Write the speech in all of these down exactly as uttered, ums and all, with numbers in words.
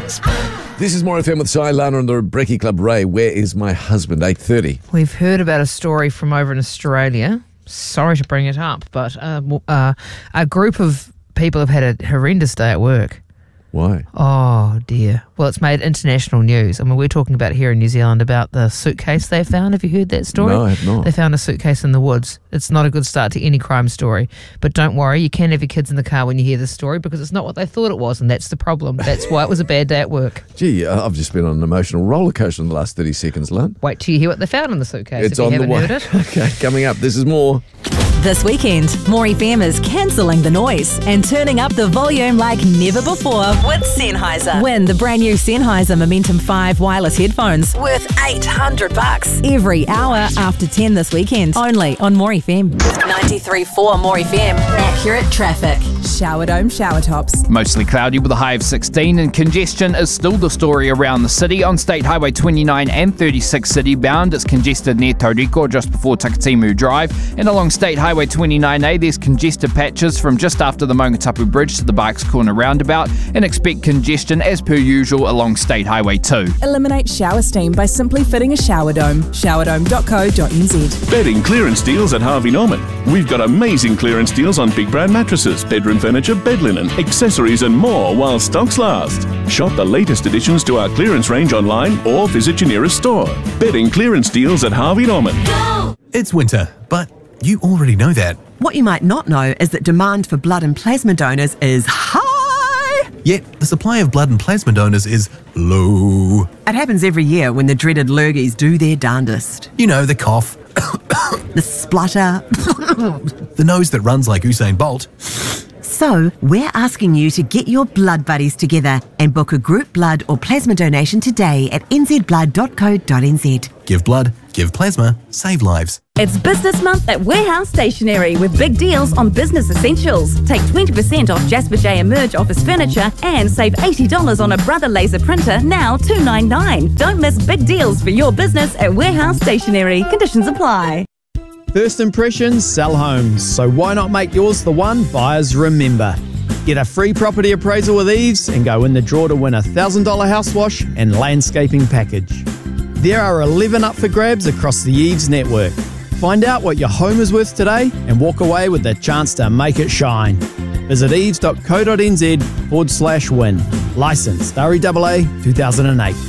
This is More F M with Cy Lana and the Brekkie Club. Ray, where is my husband? eight thirty. We've heard about a story from over in Australia. Sorry to bring it up, but uh, uh, a group of people have had a horrendous day at work. Why? Oh, dear. Well, it's made international news. I mean, we're talking about here in New Zealand about the suitcase they found. Have you heard that story? No, I have not. They found a suitcase in the woods. It's not a good start to any crime story. But don't worry, you can have your kids in the car when you hear this story because it's not what they thought it was, and that's the problem. That's why it was a bad day at work. Gee, I've just been on an emotional roller coaster in the last thirty seconds, Lon. Wait till you hear what they found in the suitcase It's if you on haven't the way. heard it. Okay, coming up, this is more. This weekend, More F M is cancelling the noise and turning up the volume like never before with Sennheiser. Win the brand new Sennheiser Momentum five wireless headphones worth eight hundred bucks every hour after ten this weekend. Only on More F M. ninety-three point four More F M. Accurate traffic. Shower dome shower tops. Mostly cloudy with a high of sixteen, and congestion is still the story around the city. On State Highway twenty-nine and thirty-six city bound, it's congested near Tauriko just before Takatimu Drive, and along State Highway twenty-nine A there's congested patches from just after the Maungatapu Bridge to the Bikes Corner roundabout, and expect congestion as per usual along State Highway two. Eliminate shower steam by simply fitting a shower dome. shower dome dot co dot n z. Bedding clearance deals at Harvey Norman. We've got amazing clearance deals on big brand mattresses, bedroom furniture, bed linen, accessories and more while stocks last. Shop the latest additions to our clearance range online or visit your nearest store. Bedding clearance deals at Harvey Norman. Go! It's winter, but you already know that. What you might not know is that demand for blood and plasma donors is high. Yet the supply of blood and plasma donors is low. It happens every year when the dreaded lurgies do their darndest. You know, the cough, the splutter, the nose that runs like Usain Bolt. So, we're asking you to get your blood buddies together and book a group blood or plasma donation today at n z blood dot co dot n z. Give blood, give plasma, save lives. It's Business Month at Warehouse Stationery with big deals on business essentials. Take twenty percent off Jasper J Emerge office furniture and save eighty dollars on a Brother laser printer, now two ninety-nine. Don't miss big deals for your business at Warehouse Stationery. Conditions apply. First impressions sell homes, so why not make yours the one buyers remember? Get a free property appraisal with Eves and go in the draw to win a one thousand dollars house wash and landscaping package. There are eleven up for grabs across the Eves network. Find out what your home is worth today and walk away with the chance to make it shine. Visit eves dot co dot n z forward slash win. Licensed R E A A two thousand eight.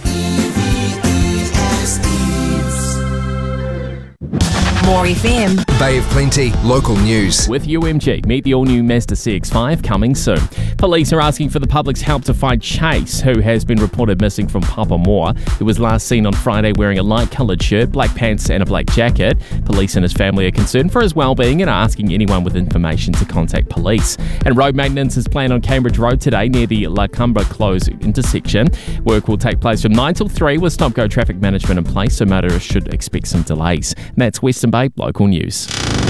More F M. Bay of Plenty, local news. With U M G, meet the all-new Mazda C X five coming soon. Police are asking for the public's help to find Chase, who has been reported missing from Papamoa. He was last seen on Friday wearing a light-coloured shirt, black pants and a black jacket. Police and his family are concerned for his well-being and are asking anyone with information to contact police. And road maintenance is planned on Cambridge Road today near the Lakumba Close intersection. Work will take place from nine till three with stop-go traffic management in place, so motorists should expect some delays. And that's Western Bay Local News.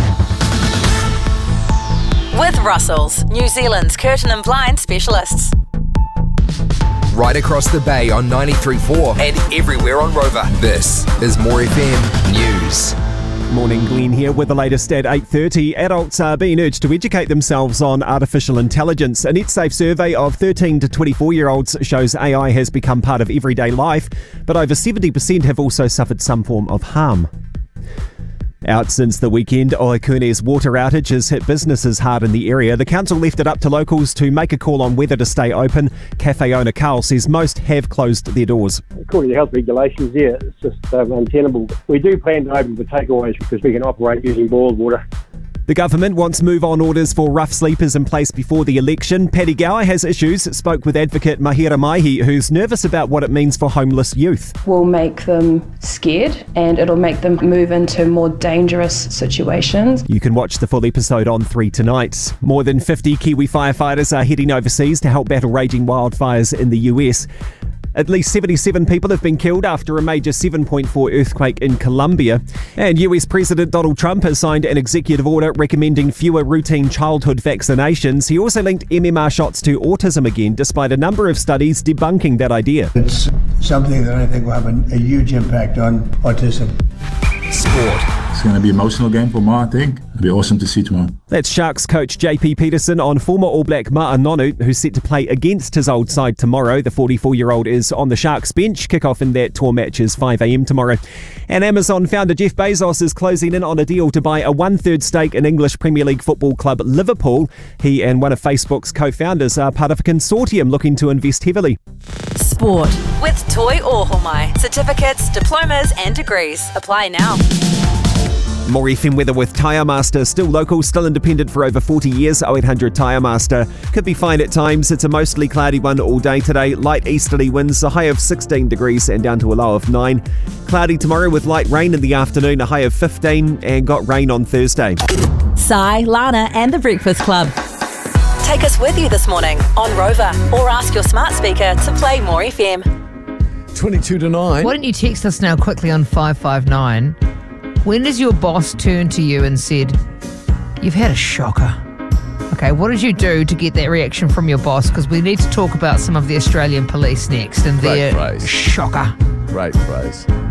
With Russells, New Zealand's curtain and blind specialists. Right across the bay on ninety-three point four and everywhere on Rover. This is More F M News. Morning, Glenn here with the latest at eight thirty. Adults are being urged to educate themselves on artificial intelligence. A NetSafe survey of thirteen to twenty-four-year-olds shows A I has become part of everyday life, but over seventy percent have also suffered some form of harm. Out since the weekend, Oikune's water outage has hit businesses hard in the area. The council left it up to locals to make a call on whether to stay open. Cafe owner Carl says most have closed their doors. According to health regulations, yeah, it's just um, untenable. We do plan to open for takeaways because we can operate using boiled water. The government wants move-on orders for rough sleepers in place before the election. Paddy Gower has issues, spoke with advocate Mahira Maihi, who's nervous about what it means for homeless youth. Will make them scared and it'll make them move into more dangerous situations. You can watch the full episode on three tonight. More than fifty Kiwi firefighters are heading overseas to help battle raging wildfires in the U S. At least seventy-seven people have been killed after a major seven point four earthquake in Colombia. And U S President Donald Trump has signed an executive order recommending fewer routine childhood vaccinations. He also linked M M R shots to autism again, despite a number of studies debunking that idea. It's something that I think will have a, a huge impact on autism. Sport. It's going to be an emotional game for Ma, I think. It'll be awesome to see tomorrow. That's Sharks coach J P Peterson on former All Black Ma'a Nonu, who's set to play against his old side tomorrow. The forty-four-year-old is on the Sharks bench. Kick-off in that tour match is five a.m. tomorrow. And Amazon founder Jeff Bezos is closing in on a deal to buy a one-third stake in English Premier League football club Liverpool. He and one of Facebook's co-founders are part of a consortium looking to invest heavily. Sport with Toi Ohomai. Certificates, diplomas and degrees. Apply now. More F M weather with Tyre Master. Still local, still independent for over forty years. oh eight hundred Tyre Master. Could be fine at times. It's a mostly cloudy one all day today. Light easterly winds, a high of sixteen degrees and down to a low of nine. Cloudy tomorrow with light rain in the afternoon, a high of fifteen, and got rain on Thursday. Sai, Lana and the Breakfast Club. Take us with you this morning on Rover or ask your smart speaker to play More F M. twenty-two to nine. Why don't you text us now quickly on five five nine? When does your boss turn to you and said, "You've had a shocker"? Okay, what did you do to get that reaction from your boss? Because we need to talk about some of the Australian police next and their Great phrase. shocker. Great phrase.